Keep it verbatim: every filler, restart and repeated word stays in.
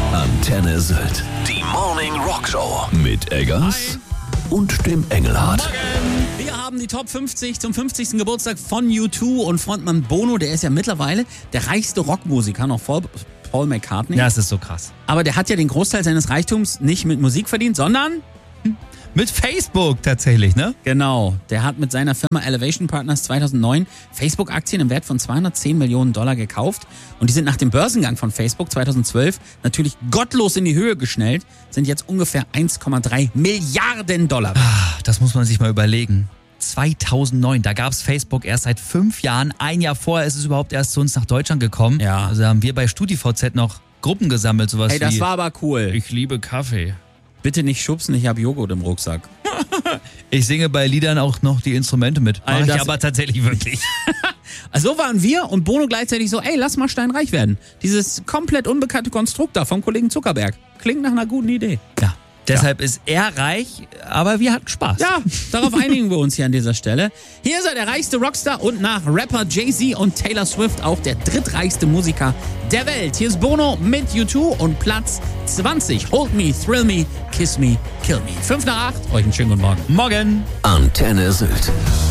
Antenne Sylt. Die Morning Rock Show. Mit Eggers und dem Engelhardt. Wir haben die Top fünfzig zum fünfzigsten Geburtstag von U zwei und Frontmann Bono, der ist ja mittlerweile der reichste Rockmusiker, noch vor Paul McCartney. Ja, es ist so krass. Aber der hat ja den Großteil seines Reichtums nicht mit Musik verdient, sondern... Mit Facebook tatsächlich, ne? Genau, der hat mit seiner Firma Elevation Partners zweitausendneun Facebook-Aktien im Wert von zweihundertzehn Millionen Dollar gekauft. Und die sind nach dem Börsengang von Facebook zweitausendzwölf natürlich gottlos in die Höhe geschnellt, sind jetzt ungefähr eins Komma drei Milliarden Dollar. Ah, das muss man sich mal überlegen. zweitausendneun, da gab es Facebook erst seit fünf Jahren. Ein Jahr vorher ist es überhaupt erst zu uns nach Deutschland gekommen. Ja. Also haben wir bei StudiVZ noch Gruppen gesammelt, sowas Hey, das wie... war aber cool. Ich liebe Kaffee. Bitte nicht schubsen, ich habe Joghurt im Rucksack. Ich singe bei Liedern auch noch die Instrumente mit. Mach All ich das- aber tatsächlich wirklich. Also so waren wir und Bono gleichzeitig so, ey, lass mal steinreich werden. Dieses komplett unbekannte Konstrukt da vom Kollegen Zuckerberg. Klingt nach einer guten Idee. Ja. Deshalb ist er reich, aber wir hatten Spaß. Ja, darauf einigen wir uns hier an dieser Stelle. Hier ist er, der reichste Rockstar und nach Rapper Jay-Z und Taylor Swift auch der drittreichste Musiker der Welt. Hier ist Bono mit U zwei und Platz zwanzig. Hold me, thrill me, kiss me, kill me. Fünf nach acht, euch einen schönen guten Morgen. Morgen. Antenne Sylt.